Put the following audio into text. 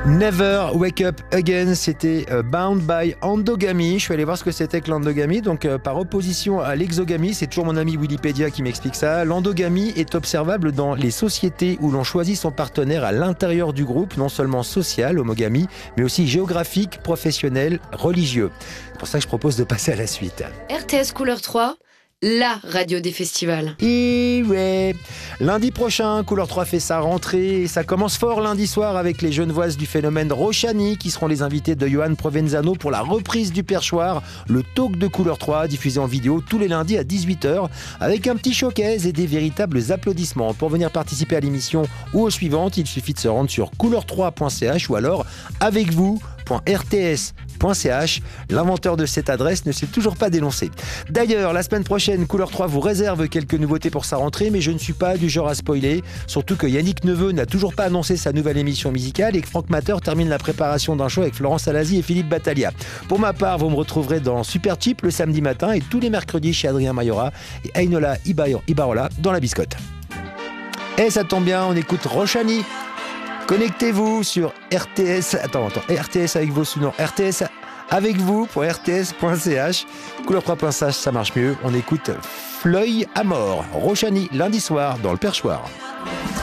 Never Wake Up Again, c'était Bound by Endogamy. Je suis allé voir ce que c'était que l'endogamie. Donc par opposition à l'exogamie, c'est toujours mon ami Wikipédia qui m'explique ça. L'endogamie est observable dans les sociétés où l'on choisit son partenaire à l'intérieur du groupe, non seulement social, homogamie, mais aussi géographique, professionnel, religieux. C'est pour ça que je propose de passer à la suite. RTS Couleur 3, la radio des festivals. Et ouais, lundi prochain, Couleur 3 fait sa rentrée et ça commence fort lundi soir avec les genevoises du phénomène Rochani qui seront les invités de Johan Provenzano pour la reprise du Perchoir, le talk de Couleur 3 diffusé en vidéo tous les lundis à 18h avec un petit showcase et des véritables applaudissements. Pour venir participer à l'émission ou aux suivantes, il suffit de se rendre sur couleur3.ch ou alors avec vous.rts.ch. L'inventeur de cette adresse ne s'est toujours pas dénoncé. D'ailleurs, la semaine prochaine, Couleur 3 vous réserve quelques nouveautés pour sa rentrée, mais je ne suis pas du genre à spoiler, surtout que Yannick Neveu n'a toujours pas annoncé sa nouvelle émission musicale et que Franck Matter termine la préparation d'un show avec Florence Alazi et Philippe Battaglia. Pour ma part, vous me retrouverez dans Super Cheap le samedi matin et tous les mercredis chez Adrien Mayora et Ainola Ibarola dans La Biscotte. Et ça tombe bien, on écoute Rochani. Connectez-vous sur RTS. RTS avec vos sous-noms. RTS avec vous pour rts.ch. Couleur3.ch, ça marche mieux. On écoute Fleuil à mort. Rochani, lundi soir, dans le Perchoir.